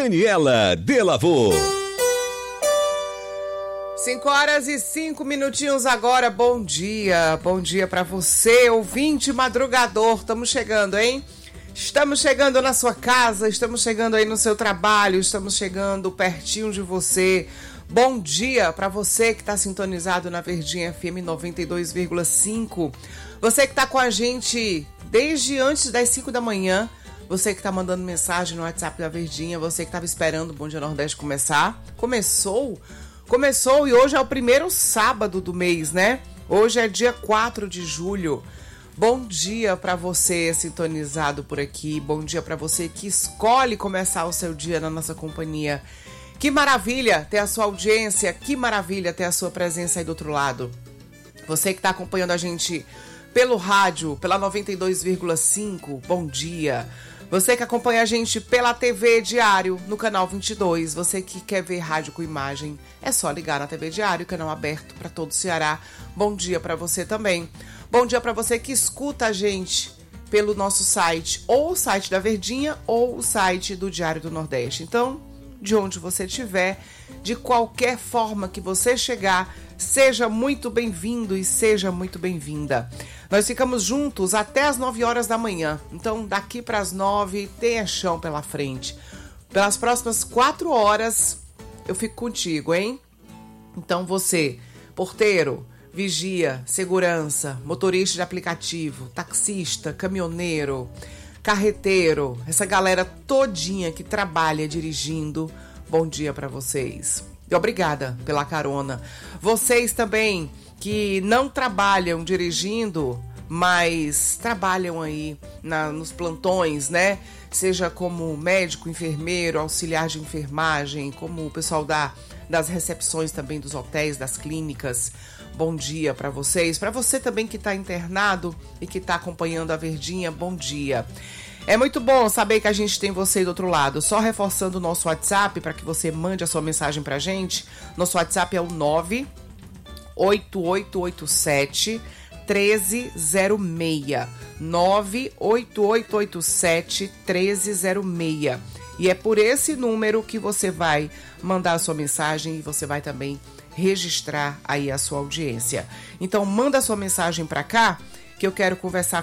Daniela Delavô. 5h05 agora, bom dia pra você, ouvinte madrugador, estamos chegando, hein? Estamos chegando na sua casa, estamos chegando aí no seu trabalho, estamos chegando pertinho de você. Bom dia pra você que está sintonizado na Verdinha FM 92,5, você que está com a gente desde antes das 5 da manhã, você que está mandando mensagem no WhatsApp da Verdinha, você que estava esperando o Bom Dia Nordeste começar, começou e hoje é o primeiro sábado do mês, né? Hoje é dia 4 de julho. Bom dia para você sintonizado por aqui. Bom dia para você que escolhe começar o seu dia na nossa companhia. Que maravilha ter a sua audiência, que maravilha ter a sua presença aí do outro lado. Você que está acompanhando a gente pelo rádio, pela 92,5, bom dia. Você que acompanha a gente pela TV Diário, no canal 22, você que quer ver rádio com imagem, é só ligar na TV Diário, canal aberto para todo o Ceará. Bom dia para você também. Bom dia para você que escuta a gente pelo nosso site, ou o site da Verdinha, ou o site do Diário do Nordeste. Então, de onde você estiver, de qualquer forma que você chegar, seja muito bem-vindo e seja muito bem-vinda. Nós ficamos juntos até as 9 horas da manhã. Então, daqui para as 9, tenha chão pela frente. Pelas próximas 4 horas, eu fico contigo, hein? Então, você, porteiro, vigia, segurança, motorista de aplicativo, taxista, caminhoneiro, carreteiro, essa galera todinha que trabalha dirigindo, bom dia para vocês. E obrigada pela carona. Vocês também que não trabalham dirigindo, mas trabalham aí nos plantões, né? Seja como médico, enfermeiro, auxiliar de enfermagem, como o pessoal das recepções também dos hotéis, das clínicas. Bom dia para vocês. Para você também que está internado e que está acompanhando a Verdinha, bom dia. É muito bom saber que a gente tem você do outro lado. Só reforçando o nosso WhatsApp para que você mande a sua mensagem para a gente. Nosso WhatsApp é o 98887 1306. 98887 1306. E é por esse número que você vai mandar a sua mensagem e você vai também registrar aí a sua audiência. Então manda a sua mensagem para cá que eu quero conversar